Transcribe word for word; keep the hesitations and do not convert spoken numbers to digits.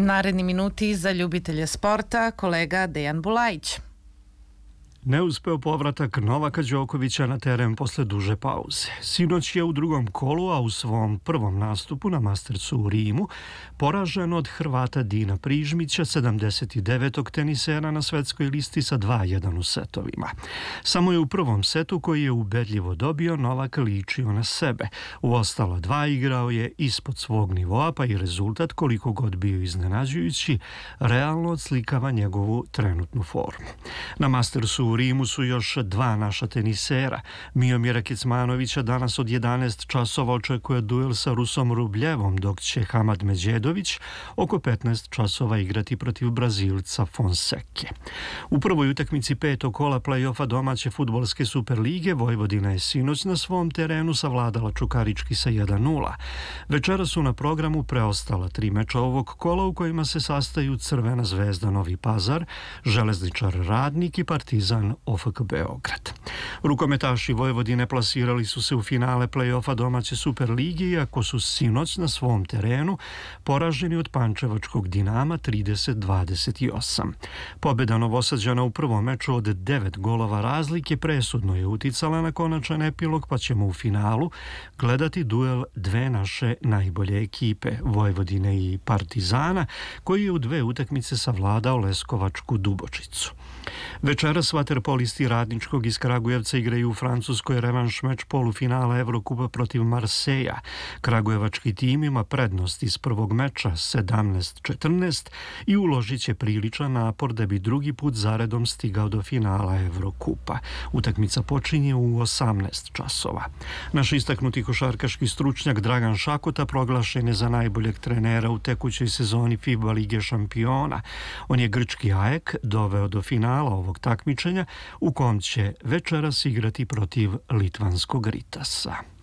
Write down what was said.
Naredni minuti za ljubitelje sporta, kolega Dejan Bulajić. Neuspeo povratak Novaka Đokovića na teren posle duže pauze. Sinoć je u drugom kolu, a u svom prvom nastupu na Mastersu u Rimu, poražen od Hrvata Dina Prižmića, sedamdeset devetog tenisera na svetskoj listi sa dva jedan u setovima. Samo je u prvom setu, koji je ubedljivo dobio, Novak ličio na sebe. U ostala dva igrao je ispod svog nivoa, pa i rezultat, koliko god bio iznenađujući, realno odslikava njegovu trenutnu formu. Na Mastersu u U Rimu su još dva naša tenisera. Miomira Kecmanovića danas od jedanaest časova očekuje duel sa Rusom Rubljevom, dok će Hamad Međedović oko petnaest časova igrati protiv Brazilca Fonseke. U prvoj utakmici petog kola play-offa domaće fudbalske Superlige Vojvodina je sinoć na svom terenu savladala Čukarički sa jedan nula. Večera su na programu preostala tri meča ovog kola, u kojima se sastaju Crvena zvezda Novi Pazar, Železničar Radnik i Partizan O F K Beograd. Rukometaši Vojvodine plasirali su se u finale play-offa domaće Superlige, iako su sinoć na svom terenu poraženi od pančevačkog Dinama trideset dvadeset osam. Pobeda Novosađana u prvom meču od devet golova razlike presudno je uticala na konačan epilog, pa ćemo u finalu gledati duel dve naše najbolje ekipe, Vojvodine i Partizana, koji je u dve utakmice savladao leskovačku Dubočicu. Večeras vaterpolisti Radničkog iz Kragujevca igraju u Francuskoj revanš meč polufinala Evrokupa protiv Marseja. Kragujevački tim ima prednost iz prvog meča sedamnaest četrnaest i uložit će priličan napor da bi drugi put zaredom stigao do finala Evrokupa. Utakmica počinje u osamnaest časova. Naš istaknuti košarkaški stručnjak Dragan Šakota proglašen je za najboljeg trenera u tekućoj sezoni FIBA Lige šampiona. On je grčki A E K doveo do finala ovog takmičenja, u kom će večeras igrati protiv litvanskog Ritasa.